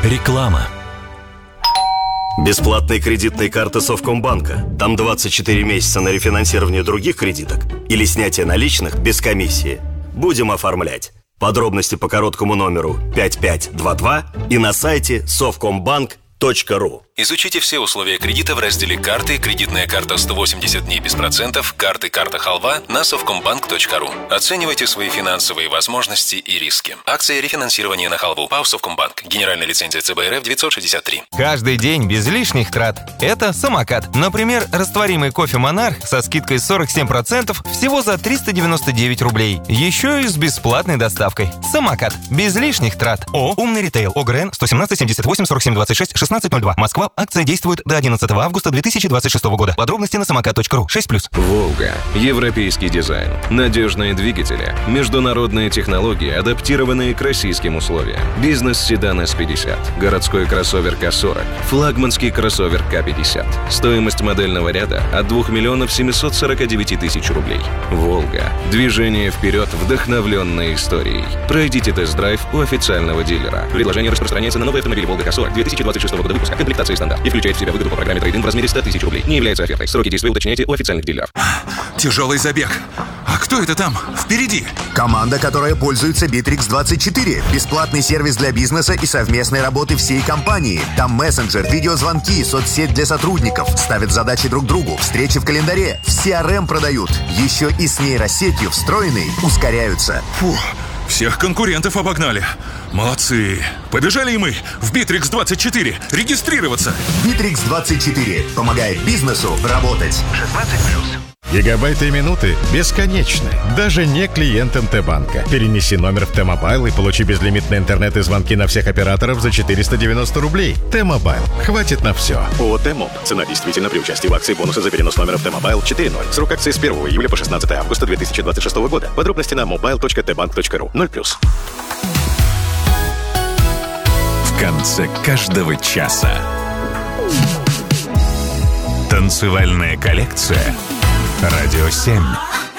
Реклама. Бесплатные кредитные карты Совкомбанка. Там 24 месяца на рефинансирование других кредиток или снятие наличных без комиссии. Будем оформлять. Подробности по короткому номеру 5522 и на сайте совкомбанк.ру. Изучите все условия кредита в разделе «Карты», «Кредитная карта 180 дней без процентов», «Карты», «Карта Халва» на совкомбанк.ру. Оценивайте свои финансовые возможности и риски. Акция рефинансирования на халву. ПАО «Совкомбанк». Генеральная лицензия ЦБ РФ 963. Каждый день без лишних трат. Это самокат. Например, растворимый кофе «Монарх» со скидкой 47% всего за 399 рублей. Еще и с бесплатной доставкой. Самокат. Без лишних трат. Умный ритейл. ОГРН 117 78 47 26 1602. Москва. Акция действует до 11 августа 2026 года. Подробности на самокат.ру. 6+. «Волга». Европейский дизайн. Надежные двигатели. Международные технологии, адаптированные к российским условиям. Бизнес-седан С-50. Городской кроссовер К-40. Флагманский кроссовер К-50. Стоимость модельного ряда от 2 миллионов 749 тысяч рублей. «Волга». Движение вперед, вдохновленное историей. Пройдите тест-драйв у официального дилера. Предложение распространяется на новые автомобили «Волга К-40» 2026 года выпуска. Комплектация стандарт. И включает в себя выгоду по программе трейд-ин в размере 100 тысяч рублей. Не является офертой. Сроки действия уточняйте у официальных дилеров. Тяжелый забег. А кто это там впереди? Команда, которая пользуется Bittrex24. Бесплатный сервис для бизнеса и совместной работы всей компании. Там мессенджер, видеозвонки, соцсеть для сотрудников. Ставят задачи друг другу, встречи в календаре. В CRM продают. Еще и с нейросетью встроенной ускоряются. Фу, всех конкурентов обогнали. Молодцы. Побежали и мы в Bittrex24 регистрироваться. Bittrex24 помогает бизнесу работать. 16+. Гигабайты и минуты бесконечны, даже не клиентам Т-банка. Перенеси номер в Т-мобайл и получи безлимитный интернет и звонки на всех операторов за 490 рублей. Т-мобайл. Хватит на все. ООО «Т-моб». Цена действительно при участии в акции бонуса за перенос номера в Т-мобайл 4.0. Срок акции с 1 июля по 16 августа 2026 года. Подробности на mobile.tbank.ru. 0+. В конце каждого часа. Танцевальная коллекция. Радио 7.